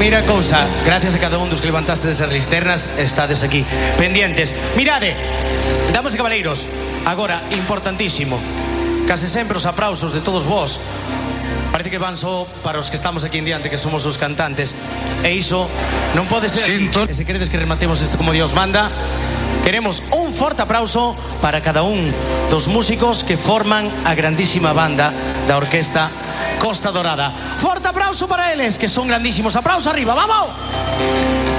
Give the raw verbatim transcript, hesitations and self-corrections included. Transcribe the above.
primeira cousa, gracias a cada un dos que levantastes as linternas, estades aquí pendientes. Mirade, damas e cabaleiros, agora, importantísimo, case sempre os aplausos de todos vós parece que van só para os que estamos aquí en diante, que somos os cantantes, e iso non pode ser así. E se queredes que rematemos isto como Dios manda, queremos un forte aplauso para cada un dos músicos que forman a grandísima banda da Orquesta Costa Dorada. Forte aplauso para eles, que son grandísimos. Aplauso arriba, vamos!